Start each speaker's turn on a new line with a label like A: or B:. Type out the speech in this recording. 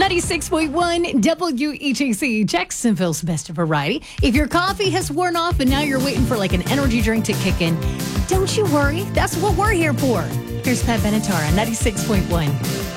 A: 96.1 WETC, Jacksonville's best variety. If your coffee has worn off and now you're waiting for like an energy drink to kick in, don't you worry. That's what we're here for. Here's Pat Benatar on 96.1.